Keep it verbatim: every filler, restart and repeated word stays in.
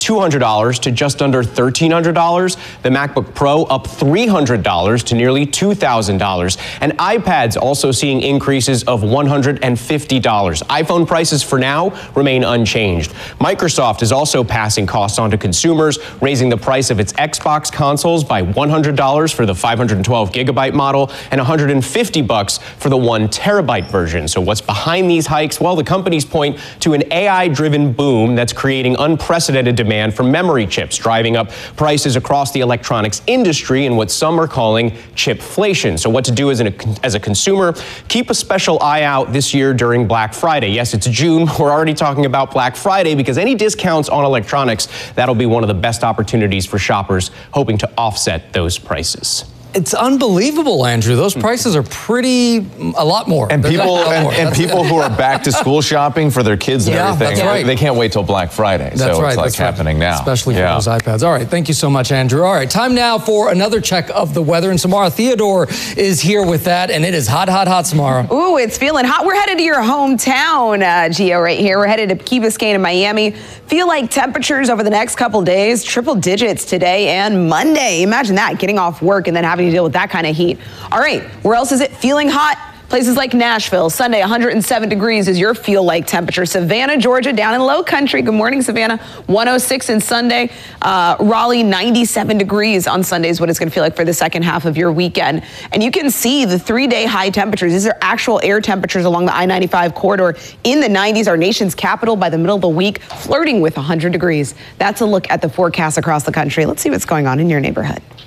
two hundred dollars to just under thirteen hundred dollars. The MacBook Pro up three hundred dollars to nearly two thousand dollars. And iPads also seeing increases of one hundred fifty dollars. iPhone prices for now remain unchanged. Microsoft is also passing costs on to consumers, raising the price of its Xbox consoles by one hundred dollars for the five hundred twelve gigabyte model and one hundred fifty bucks for the one terabyte version. So what's behind these hikes? Well, the companies point to an A I-driven boom that's creating unprecedented demand for memory chips, driving up prices across the electronics industry in what some are calling chipflation. So what to do as, an, as a consumer? Keep a special eye out this year during Black Friday. Yes, it's June. We're already talking about Black Friday because any discounts on electronics, that'll be one of the best opportunities for shoppers hoping to offset those prices. It's unbelievable, Andrew. Those prices are pretty, a lot more. And They're people and, more. and people who are back to school shopping for their kids and Yeah, everything, that's right. they can't wait till Black Friday. That's so right, it's like that's happening right. now. Especially yeah. for those iPads. All right, thank you so much, Andrew. All right, time now for another check of the weather. And Samara Theodore is here with that, and it is hot, hot, hot, Samara. Ooh, it's feeling hot. We're headed to your hometown, uh, Gio, right here. We're headed to Key Biscayne and Miami. Feel like temperatures over the next couple days, triple digits today and Monday. Imagine that, getting off work and then having to deal with that kind of heat. All right, where else is it feeling hot? Places like Nashville, Sunday, one hundred seven degrees is your feel-like temperature. Savannah, Georgia, down in low country. Good morning, Savannah. one oh six in Sunday. Uh, Raleigh, ninety-seven degrees on Sunday is what it's going to feel like for the second half of your weekend. And you can see the three-day high temperatures. These are actual air temperatures along the I ninety-five corridor in the nineties. Our nation's capital by the middle of the week, flirting with one hundred degrees. That's a look at the forecast across the country. Let's see what's going on in your neighborhood.